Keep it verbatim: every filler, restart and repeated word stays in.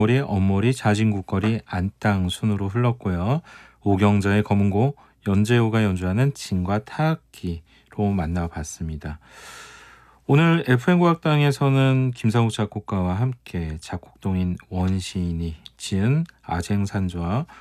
머리, 엄머리, 자진국거리, 안땅 순으로 흘렀고요. 오경자의 검은고, 연재호가 연주하는 진과 타악기로 만나봤습니다. 오늘 에프엠 국악당에서는 김상욱 작곡가와 함께 작곡동인 원시인이 지은 아쟁산조와